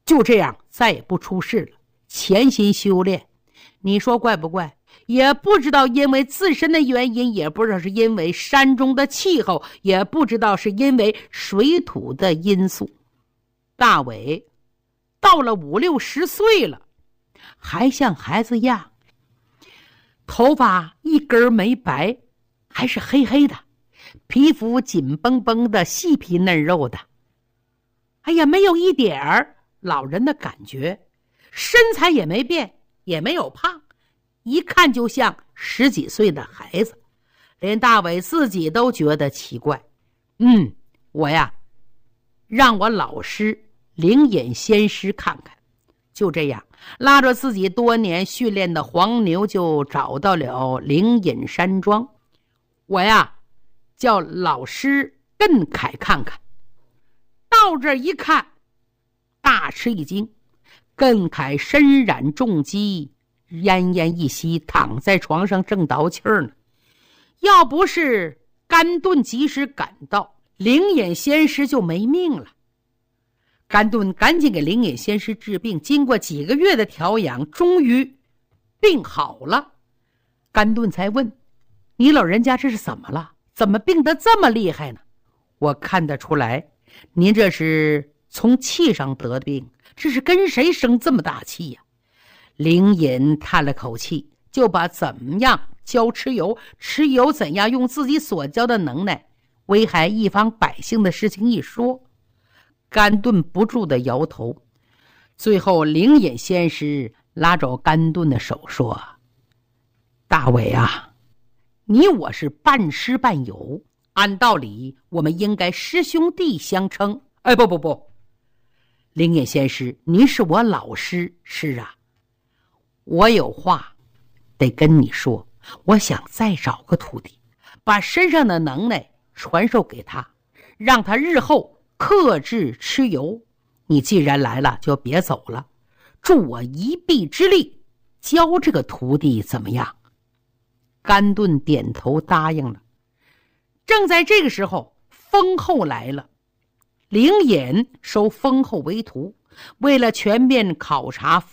就这样再也不出事了，潜心修炼。你说怪不怪？也不知道因为自身的原因，也不知道是因为山中的气候，也不知道是因为水土的因素。大伟到了5、60岁了，还像孩子一样，头发一根没白，还是黑黑的，皮肤紧绷绷的，细皮嫩肉的。哎呀，没有一点老人的感觉，身材也没变，也没有胖，一看就像10几岁的孩子，连大伟自己都觉得奇怪。我呀，让我老师灵隐仙师看看。就这样，拉着自己多年训练的黄牛就找到了灵隐山庄。我呀，叫老师更凯看看。到这一看，大吃一惊。更凯身染重疾，奄奄一息，躺在床上正倒气儿呢。要不是甘顿及时赶到，灵隐仙师就没命了。甘顿赶紧给灵隐仙师治病，经过几个月的调养，终于病好了。甘顿才问：你老人家这是怎么了？怎么病得这么厉害呢？我看得出来，您这是从气上得病，这是跟谁生这么大气呀？灵隐叹了口气，就把怎么样教蚩尤，蚩尤怎样用自己所教的能耐危害一方百姓的事情一说。甘顿不住的摇头。最后灵隐仙师拉着甘顿的手说：大伟啊，你我是半师半友，按道理我们应该师兄弟相称。不，灵隐仙师，您是我老师。是啊，我有话得跟你说，我想再找个徒弟，把身上的能耐传授给他，让他日后克制蚩尤。你既然来了，就别走了，助我一臂之力，教这个徒弟怎么样？甘顿点头答应了。正在这个时候，封后来了。灵隐收封后为徒，为了全面考察